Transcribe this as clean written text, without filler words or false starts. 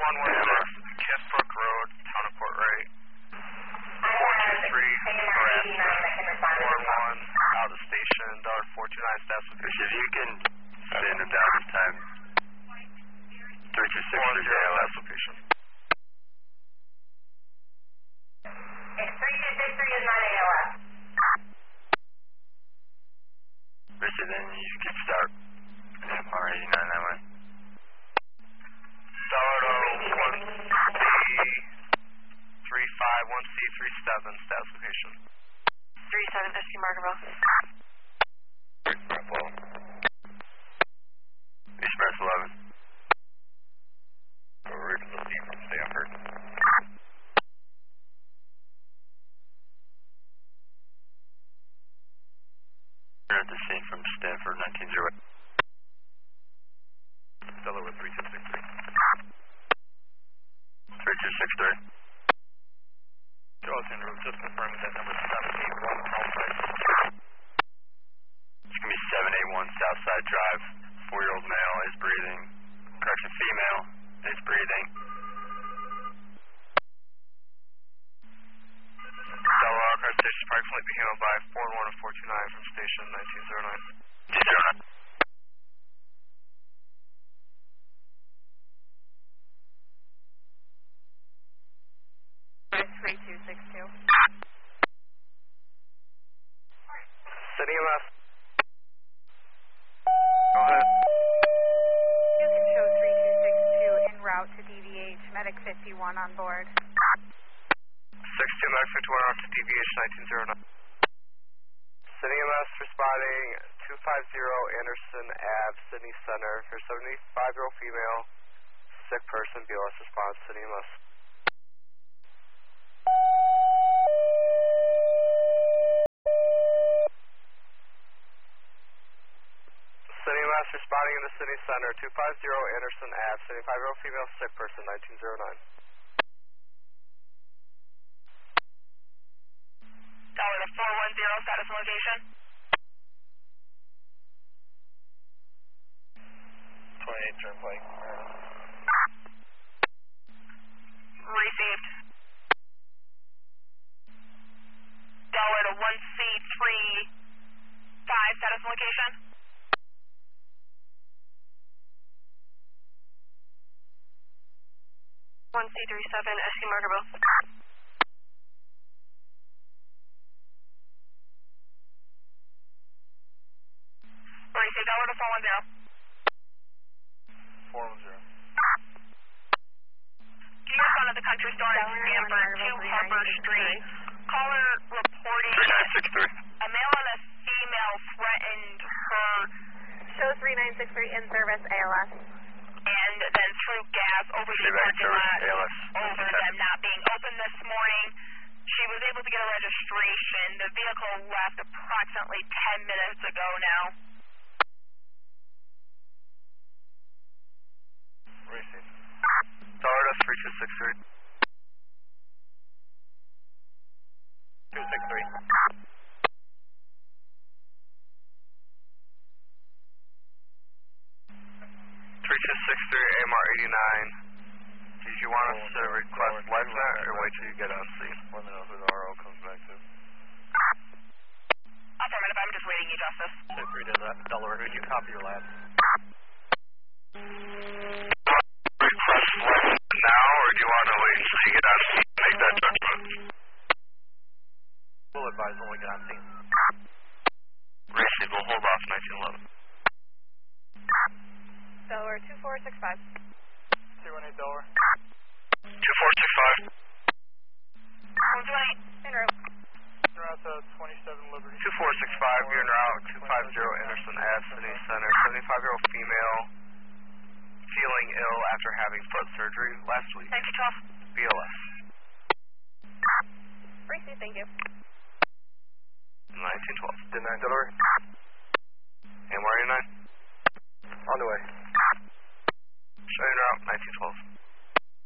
116, Kissbrook Road, Town of Port Wright. 423, harassment. 41, out of the station, $429, staff's location. If you can send him down this time. 326 staff's location. It's 3263 is not ALS. Richard, then you can start MR 89 that way. Delta 1C35, 1C37, status location. 37, SC Margaret. Express 11. Original team from Stanford. We're at the scene from Stanford, 1908. Delaware 3263. 3263. Charles in room, just confirming that number 781 Southside. It's going to be 781 Southside Drive. 4-year-old male is breathing. Correction, female is breathing. Delaware, car station approximately being handled by 411 and 429 from station 1909. 209. City EMS. Go ahead. You can show 3262 en route to DVH, Medic 51 on board. 62 Medic 51 on to DVH 1909. City EMS responding 250 Anderson Ave, Sydney Center for 75-year-old female, sick person, BLS response, City EMS. City EMS responding in the City Center, 250 Anderson Ave, 75-year-old female, sick person, 1909. Dollar to 410, status and location. 28 Turnpike. Received. Dollar to 1C35, status and location. 1C37, SC Margaret. Received. Dollar to 410. 410. Can you respond to the country store in Stanford, 2 Harper Street? Caller reporting 3963. a male and a female threatened her. Show 3963 in service, ALS. And then threw gas over the parking lot over them not being open this morning. She was able to get a registration. The vehicle left approximately 10 minutes ago now. Received. Dollar 3263. 263. 3263 AMR 89. Did you want us to request live net or wait till you get on scene? Let me know who the RO comes back to. Affirmative, I'm just waiting you, Justice. 2-3 to that. Delaware, who do you copy your lab? Request live now, or do you want to wait until you get on scene to make that judgment? We'll advise when we get on scene. Racing, we'll hold off 1911. Delaware 2465. 218 Delaware. 2465. 128. En route. En route to 27 Liberty. 2465, you're en route, 250 Anderson Ave, City Center. 75-year-old female, feeling ill after having foot surgery last week. 1912. BLS. Received, thank you. 1912. 10-9 Delaware. And where are you 9? On the way. Showing route 1912.